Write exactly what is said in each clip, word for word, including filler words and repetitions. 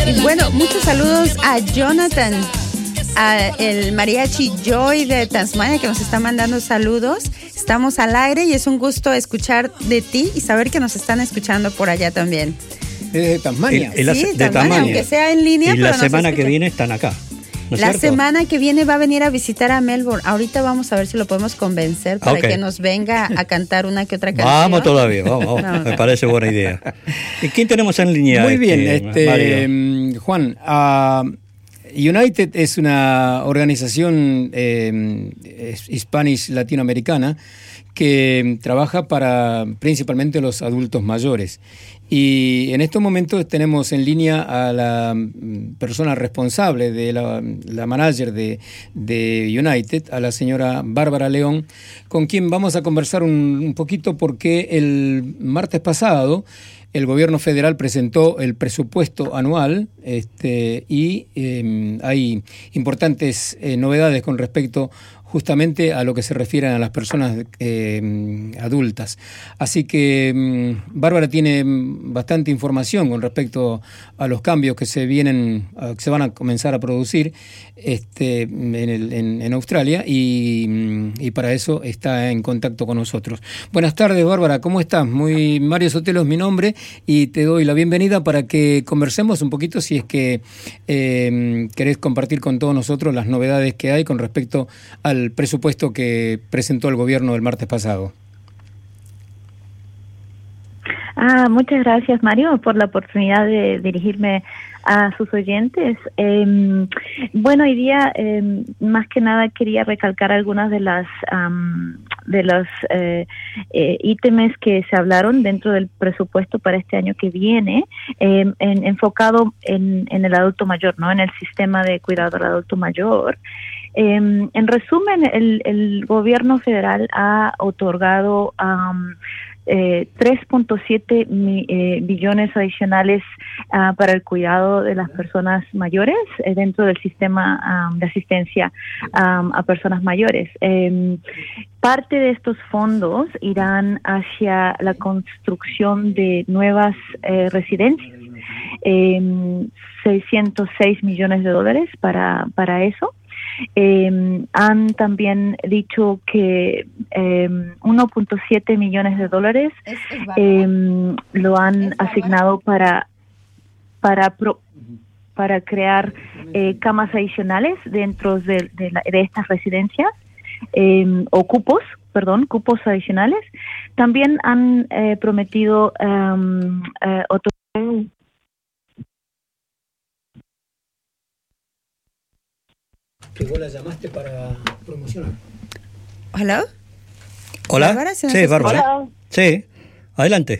Y bueno, muchos saludos a Jonathan, a el mariachi Joy de Tasmania, que nos está mandando saludos. Estamos al aire y es un gusto escuchar de ti y saber que nos están escuchando por allá también. Es de Tasmania. Sí, de Tasmania, Tasmania, aunque sea en línea. Y pero la semana que viene están acá. ¿No la cierto? semana que viene va a venir a visitar a Melbourne. Ahorita vamos a ver si lo podemos convencer para okay. que nos venga a cantar una que otra canción. Vamos todavía, vamos, no. Me parece buena idea. ¿Y quién tenemos en línea? Muy bien, este, este Juan. Uh, United es una organización eh, hispanic latinoamericana que trabaja para principalmente los adultos mayores. Y en estos momentos tenemos en línea a la persona responsable, de la, la manager de, de United, a la señora Bárbara León, con quien vamos a conversar un, un poquito porque el martes pasado el gobierno federal presentó el presupuesto anual este, y eh, hay importantes eh, novedades con respecto justamente a lo que se refiere a las personas eh, adultas. Así que um, Bárbara tiene bastante información con respecto a los cambios que se vienen, uh, que se van a comenzar a producir este, en, el, en, en Australia y, y para eso está en contacto con nosotros. Buenas tardes, Bárbara, ¿cómo estás? Muy Mario Sotelo es mi nombre y te doy la bienvenida para que conversemos un poquito si es que eh, querés compartir con todos nosotros las novedades que hay con respecto al el presupuesto que presentó el gobierno el martes pasado. Ah, muchas gracias, Mario, por la oportunidad de dirigirme a sus oyentes. Eh, bueno, hoy día, eh, más que nada, quería recalcar algunas de las um, de los eh, eh, ítems que se hablaron dentro del presupuesto para este año que viene, eh, en, enfocado en, en el adulto mayor, ¿no? En el sistema de cuidado al adulto mayor. Eh, en resumen, el, el gobierno federal ha otorgado um, eh, tres punto siete eh, billones adicionales uh, para el cuidado de las personas mayores eh, dentro del sistema um, de asistencia um, a personas mayores. Eh, parte de estos fondos irán hacia la construcción de nuevas eh, residencias. Eh, seiscientos seis millones de dólares para, para eso. Eh, han también dicho que eh, uno punto siete millones de dólares es, es eh, lo han asignado para para pro, para crear eh, camas adicionales dentro de, de, la, de estas residencias eh, o cupos, perdón, cupos adicionales. También han eh, prometido um, eh, otro que vos la llamaste para promocionar. ¿Hola? ¿Hola? ¿Bárbara? Sí, Bárbara. Hola. Sí, adelante.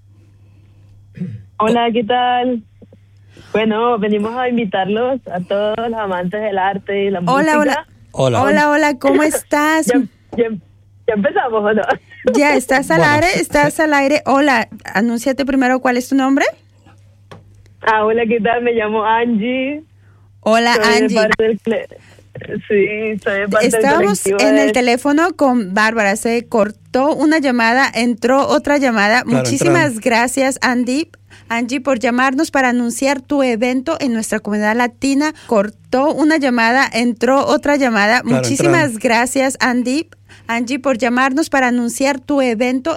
Hola, ¿qué tal? Bueno, venimos a invitarlos a todos los amantes del arte y la hola, música. Hola, hola. Hola, hola, ¿cómo estás? ya, ya, ya empezamos, ¿o no? Ya, ¿estás al bueno. aire? ¿Estás al aire? Hola, anúnciate primero, ¿cuál es tu nombre? Ah, hola, ¿qué tal? Me llamo Angie. Hola, soy Angie. De parte del Sí, soy de parte Estábamos del en de... el teléfono con Bárbara, se cortó una llamada, entró otra llamada. Claro, Muchísimas entraron. gracias, Andy. Angie, por llamarnos para anunciar tu evento en nuestra comunidad latina. Cortó una llamada, entró otra llamada. Claro, Muchísimas entraron. gracias, Andy. Angie, por llamarnos para anunciar tu evento